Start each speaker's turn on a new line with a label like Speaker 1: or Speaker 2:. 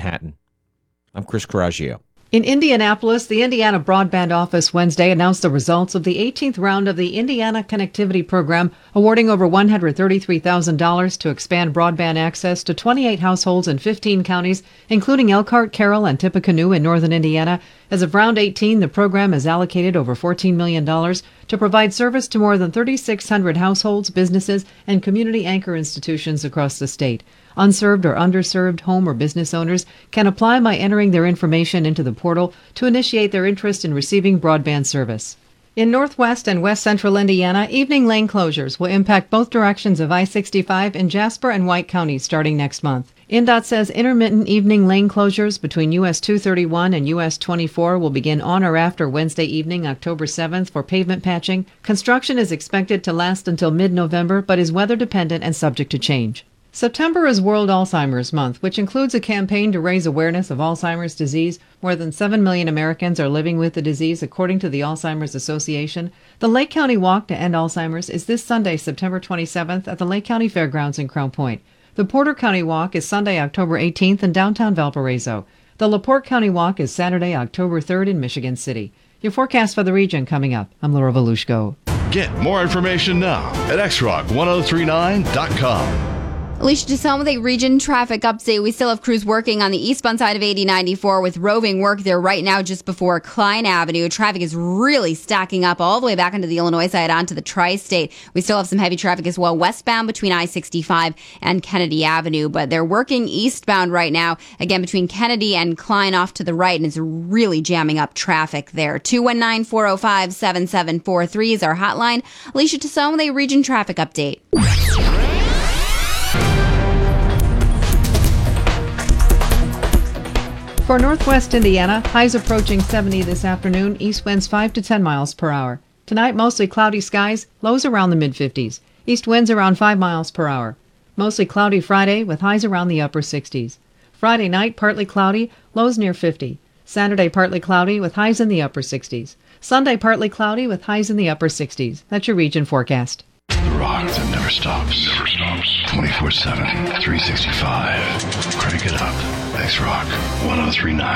Speaker 1: Manhattan. I'm Chris Coraggio.
Speaker 2: In Indianapolis, the Indiana Broadband Office Wednesday announced the results of the 18th round of the Indiana Connectivity Program, awarding over $133,000 to expand broadband access to 28 households in 15 counties, including Elkhart, Carroll, and Tippecanoe in northern Indiana. As of round 18, the program has allocated over $14 million to provide service to more than 3,600 households, businesses, and community anchor institutions across the state. Unserved or underserved home or business owners can apply by entering their information into the portal to initiate their interest in receiving broadband service. In northwest and west central Indiana, evening lane closures will impact both directions of I-65 in Jasper and White counties starting next month. INDOT says intermittent evening lane closures between US 231 and US 24 will begin on or after Wednesday evening, October 7th, for pavement patching. Construction is expected to last until mid-November, but is weather dependent and subject to change. September is World Alzheimer's Month, which includes a campaign to raise awareness of Alzheimer's disease. More than 7 million Americans are living with the disease, according to the Alzheimer's Association. The Lake County Walk to End Alzheimer's is this Sunday, September 27th, at the Lake County Fairgrounds in Crown Point. The Porter County Walk is Sunday, October 18th in downtown Valparaiso. The LaPorte County Walk is Saturday, October 3rd in Michigan City. Your forecast for the region coming up. I'm Laura Volushko.
Speaker 3: Get more information now at xrock1039.com.
Speaker 4: Alicia Desome with a region traffic update. We still have crews working on the eastbound side of 8094 with roving work there right now just before Klein Avenue. Traffic is really stacking up all the way back into the Illinois side onto the Tri-State. We still have some heavy traffic as well westbound between I-65 and Kennedy Avenue, but they're working eastbound right now, again between Kennedy and Klein off to the right, and it's really jamming up traffic there. 219-405-7743 is our hotline. Alicia Desome with a region traffic update.
Speaker 2: For northwest Indiana, highs approaching 70 this afternoon, east winds 5 to 10 miles per hour. Tonight, mostly cloudy skies, lows around the mid-50s. East winds around 5 miles per hour. Mostly cloudy Friday with highs around the upper 60s. Friday night, partly cloudy, lows near 50. Saturday, partly cloudy with highs in the upper 60s. Sunday, partly cloudy with highs in the upper 60s. That's your region forecast.
Speaker 3: The rock that never stops. 24/7, 365. Crank it up. X-Rock 1039.